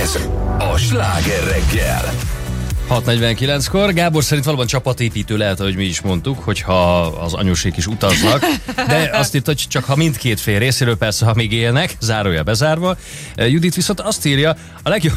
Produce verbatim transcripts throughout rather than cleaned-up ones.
Ez a Sláger reggel. hat negyvenkilenckor Gábor szerint valóban csapatépítő lehet, ahogy mi is mondtuk, hogyha az anyusék is utaznak, de azt írta, hogy csak ha mindkét fél részéről, persze, ha még élnek, zárója bezárva. Judit viszont azt írja, a legjobb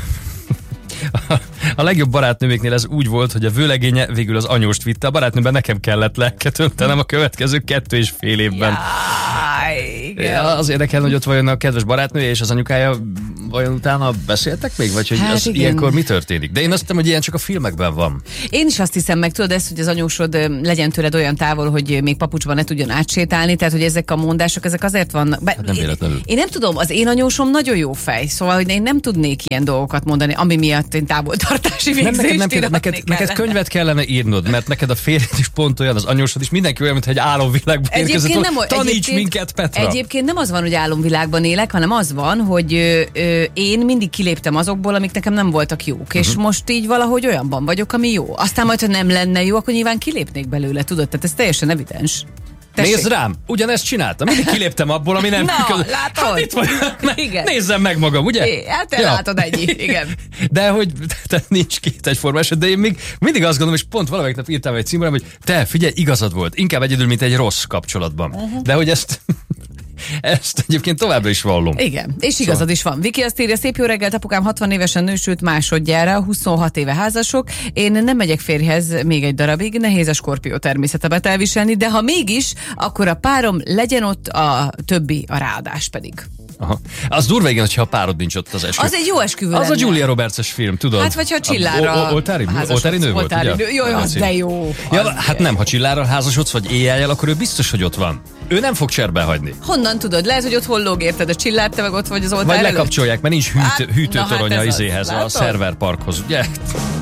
a legjobb barátnőméknél ez úgy volt, hogy a vőlegénye végül az anyóst vitte, a barátnőben nekem kellett lelket öntenem a következő kettő és fél évben. Ja, az érdekel, hogy ott vajon a kedves barátnője és az anyukája vajon utána beszéltek még? Vagy hogy hát az ilyenkor mi történik? De én azt hiszem, hogy ilyen csak a filmekben van. Én is azt hiszem, meg tudod ezt, hogy az anyósod legyen tőled olyan távol, hogy még papucsban ne tudjon átsétálni, tehát hogy ezek a mondások, ezek azért vannak. Be, hát nem véletlenül. Én, én nem tudom, az én anyósom nagyon jó fej, szóval hogy én nem tudnék ilyen dolgokat mondani, ami miatt én távoltartási végzést nem, neked, nem, neked, neked, neked könyvet kellene írnod, mert neked a férjed is pont olyan, az anyósod is, mindenki olyan, mintha egy álomvilágban érkezett. Taníts minket, Petra! Egyébként nem az van, hogy álomvilágban élek, hanem az van, hogy ö, ö, én mindig kiléptem azokból, amik nekem nem voltak jók, uh-huh. és most így valahogy olyanban vagyok, ami jó. Aztán majd, ha nem lenne jó, akkor nyilván kilépnék belőle, tudod? Tehát ez teljesen evidens. Tessék. Nézd rám, ugyanezt csináltam. Mindig kiléptem abból, ami nem működött. látod? Hát itt vagy. Igen. Nézzem meg magam, ugye? É, hát te ja. látod ennyi, igen. De hogy te nincs két egyforma eset, de én még mindig azt gondolom, és pont valamelyik nap írtam egy címre, hogy te, figyelj, igazad volt. Inkább egyedül, mint egy rossz kapcsolatban. Uh-huh. De hogy ezt... Ezt egyébként továbbra is vallom. Igen, és igazad szóval. is van. Viki azt írja, szép jó reggelt, apukám hatvan évesen nősült másodjára, huszonhat éve házasok. Én nem megyek férjhez még egy darabig, nehéz a Skorpió természetemet elviselni, de ha mégis, akkor a párom legyen ott, a többi a ráadás pedig. Aha. Az durva, igen, hogyha a párod nincs ott az eskü. Az egy jó esküvő Az lenne. a Julia Roberts-es film, tudod? Hát vagy ha Csillára Oltári, oltári nő volt, oltári ugye? Nő. Jó, az de jó. Ja, az hát nem, ha Csillára házasodsz, vagy éjjel, akkor ő biztos, hogy ott van. Ő nem fog cserbe hagyni. Honnan tudod? Lehet, hogy ott hollóg érted a Csillár, te meg ott vagy az oltár Vagy előtt? lekapcsolják, mert nincs hűtő, hát, hűtőtorony hát az izéhez, a látod? szerverparkhoz, ugye?